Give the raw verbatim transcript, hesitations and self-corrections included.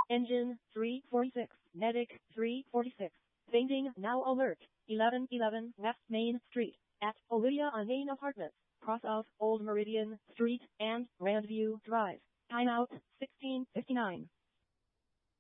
Engine three forty-six. Medic three forty-six. Fainting now alert. eleven eleven West Main Street at Olivia Anane Apartments, cross of Old Meridian Street and Grandview Drive. Timeout sixteen fifty-nine.